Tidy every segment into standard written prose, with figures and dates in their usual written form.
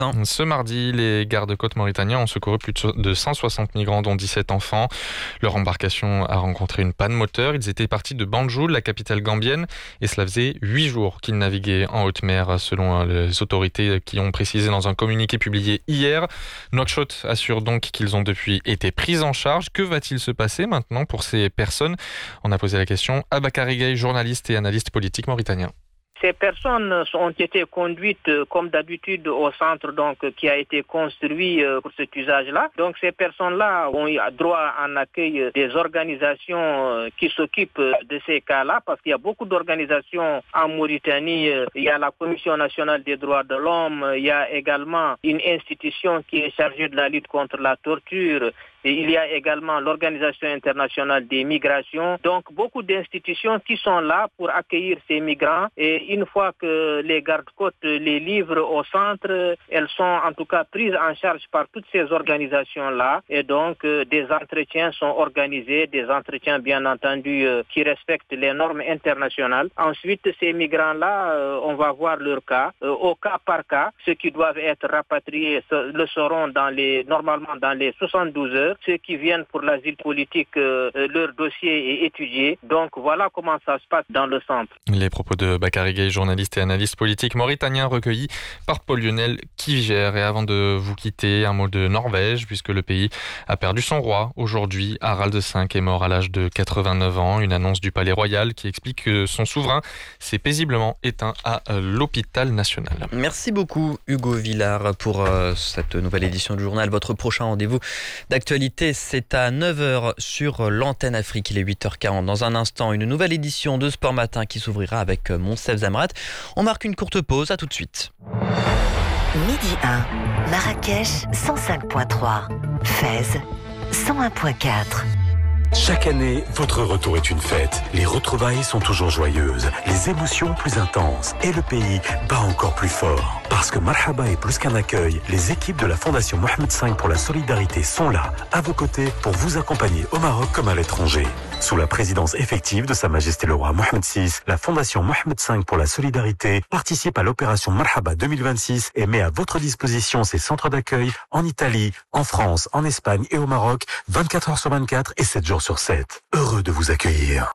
Ce mardi, les gardes-côtes mauritaniens ont secouru plus de 160 migrants, dont 17 enfants. Leur embarcation a rencontré une panne moteur. Ils étaient partis de Banjul, la capitale gambienne, et cela faisait 8 jours qu'ils naviguaient en haute mer, selon les autorités qui ont précisé dans un communiqué publié hier. Nouakchott assure donc qu'ils ont depuis été pris en charge. Que va-t-il se passer maintenant pour ces personnes ? On a posé la question à Bakary Gueye, journaliste et analyste politique mauritanien. Ces personnes ont été conduites comme d'habitude au centre qui a été construit pour cet usage-là. Donc ces personnes-là ont eu droit à un accueil des organisations qui s'occupent de ces cas-là, parce qu'il y a beaucoup d'organisations en Mauritanie. Il y a la Commission nationale des droits de l'homme, il y a également une institution qui est chargée de la lutte contre la torture. Et il y a également l'Organisation internationale des migrations. Donc beaucoup d'institutions qui sont là pour accueillir ces migrants. Et une fois que les gardes-côtes les livrent au centre, elles sont en tout cas prises en charge par toutes ces organisations-là. Et donc des entretiens sont organisés, des entretiens bien entendu qui respectent les normes internationales. Ensuite, ces migrants-là, on va voir leur cas, au cas par cas. Ceux qui doivent être rapatriés le seront normalement dans les 72 heures. Ceux qui viennent pour l'asile politique, leur dossier est étudié. Donc voilà comment ça se passe dans le centre. Les propos de Bakary Gueye, journaliste et analyste politique mauritanien, recueillis par Paul-Lionel Kiviger. Et avant de vous quitter, un mot de Norvège, puisque le pays a perdu son roi aujourd'hui. Harald V est mort à l'âge de 89 ans. Une annonce du Palais Royal qui explique que son souverain s'est paisiblement éteint à l'hôpital national. Merci beaucoup Hugo Villard pour cette nouvelle édition du journal. Votre prochain rendez-vous d'actualité, c'est à 9h sur l'antenne Afrique. Il est 8h40. Dans un instant, une nouvelle édition de Sport Matin qui s'ouvrira avec Monsef Zamrat. On marque une courte pause. À tout de suite. Midi 1, Marrakech 105.3, Fès 101.4. Chaque année, votre retour est une fête. Les retrouvailles sont toujours joyeuses, les émotions plus intenses et le pays bat encore plus fort. Parce que Marhaba est plus qu'un accueil, les équipes de la Fondation Mohamed V pour la solidarité sont là, à vos côtés, pour vous accompagner au Maroc comme à l'étranger. Sous la présidence effective de Sa Majesté le Roi Mohamed VI, la Fondation Mohamed V pour la solidarité participe à l'opération Marhaba 2026 et met à votre disposition ses centres d'accueil en Italie, en France, en Espagne et au Maroc, 24 heures sur 24 et 7 jours sur 7. Heureux de vous accueillir.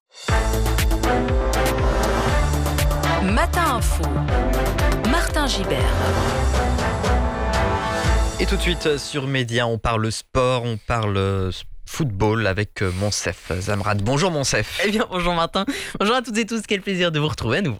Matin Info, Martin Gibert. Et tout de suite sur Média, on parle sport, on parle football avec Monsef Zamrat. Bonjour Monsef. Eh bien bonjour Martin, bonjour à toutes et tous, quel plaisir de vous retrouver à nouveau.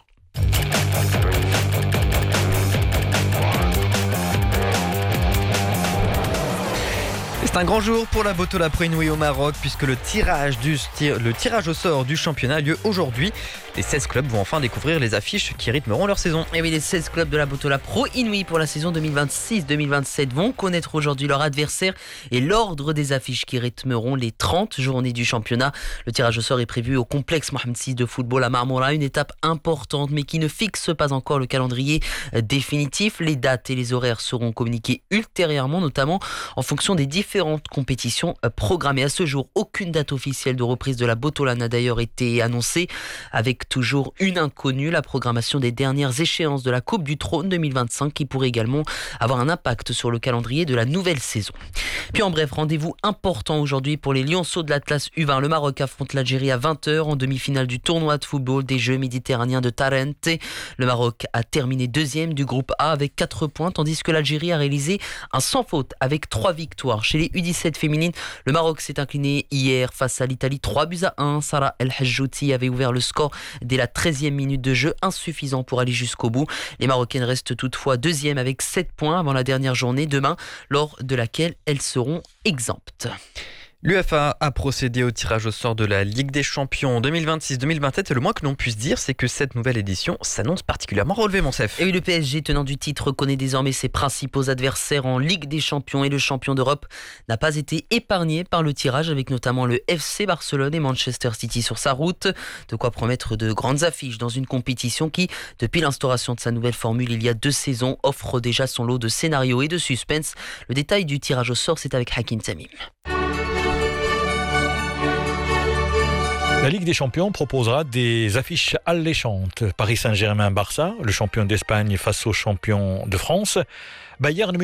C'est un grand jour pour la Botola Pro Inouï au Maroc puisque le tirage au sort du championnat a lieu aujourd'hui. Les 16 clubs vont enfin découvrir les affiches qui rythmeront leur saison. Et oui, les 16 clubs de la Botola Pro Inouï pour la saison 2026-2027 vont connaître aujourd'hui leur adversaire et l'ordre des affiches qui rythmeront les 30 journées du championnat. Le tirage au sort est prévu au complexe Mohamed VI de football à Marmora, une étape importante mais qui ne fixe pas encore le calendrier définitif. Les dates et les horaires seront communiqués ultérieurement, notamment en fonction des différentes compétitions programmées. À ce jour, aucune date officielle de reprise de la Botola n'a d'ailleurs été annoncée, avec toujours une inconnue, la programmation des dernières échéances de la Coupe du Trône 2025 qui pourrait également avoir un impact sur le calendrier de la nouvelle saison. Puis en bref, rendez-vous important aujourd'hui pour les Lionceaux de l'Atlas U20. Le Maroc affronte l'Algérie à 20h en demi-finale du tournoi de football des Jeux méditerranéens de Tarente. Le Maroc a terminé deuxième du groupe A avec 4 points, tandis que l'Algérie a réalisé un sans faute avec 3 victoires. Chez les U17 féminines, le Maroc s'est incliné hier face à l'Italie 3-1. Sarah El Hajjouti avait ouvert le score dès la 13e minute de jeu, insuffisant pour aller jusqu'au bout. Les Marocaines restent toutefois deuxième avec 7 points avant la dernière journée demain, lors de laquelle elles seront exemptes. L'UEFA a procédé au tirage au sort de la Ligue des Champions 2026-2027 et le moins que l'on puisse dire, c'est que cette nouvelle édition s'annonce particulièrement relevée, Monsef. Et oui, le PSG, tenant du titre, connaît désormais ses principaux adversaires en Ligue des Champions et le champion d'Europe n'a pas été épargné par le tirage, avec notamment le FC Barcelone et Manchester City sur sa route. De quoi promettre de grandes affiches dans une compétition qui, depuis l'instauration de sa nouvelle formule il y a 2 saisons, offre déjà son lot de scénarios et de suspense. Le détail du tirage au sort, c'est avec Hakim Tamim. La Ligue des Champions proposera des affiches alléchantes. Paris Saint-Germain-Barça, le champion d'Espagne face au champion de France. Bayern